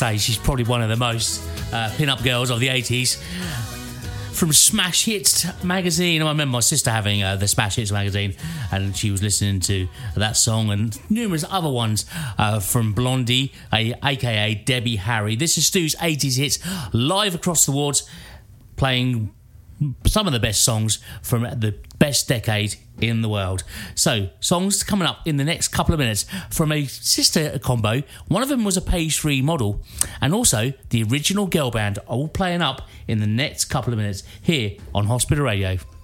say she's probably one of the most pin-up girls of the 80s. From Smash Hits magazine. I remember my sister having the Smash Hits magazine, and she was listening to that song and numerous other ones from Blondie, aka Debbie Harry. This is Stu's 80s hits, live across the wards, playing some of the best songs from the best decade in the world. So, songs coming up in the next couple of minutes from a sister combo. One of them was a page 3 model, and also the original girl band, all playing up in the next couple of minutes here on Hospital Radio.